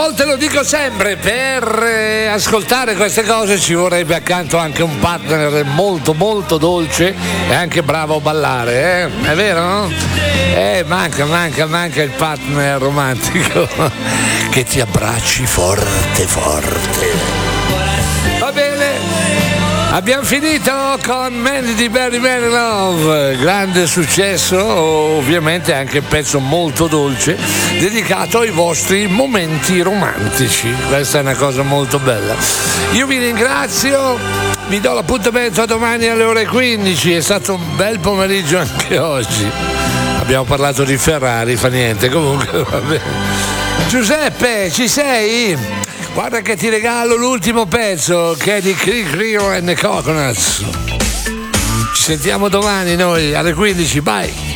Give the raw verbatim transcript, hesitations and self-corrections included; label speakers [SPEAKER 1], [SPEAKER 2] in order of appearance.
[SPEAKER 1] volte lo dico sempre, per eh, ascoltare queste cose ci vorrebbe accanto anche un partner molto molto dolce e anche bravo a ballare, eh? È vero, no? Eh, manca, manca, manca il partner romantico che ti abbracci forte, forte. Va bene. Abbiamo finito con Mandy di Barry Manilow, grande successo, ovviamente anche un pezzo molto dolce, dedicato ai vostri momenti romantici. Questa è una cosa molto bella. Io vi ringrazio, vi do l'appuntamento a domani alle ore quindici, è stato un bel pomeriggio anche oggi. Abbiamo parlato di Ferrari, fa niente, comunque va bene. Giuseppe, ci sei? Guarda che ti regalo l'ultimo pezzo che è di Creek Rio and the Coconuts. Ci sentiamo domani noi alle quindici, bye!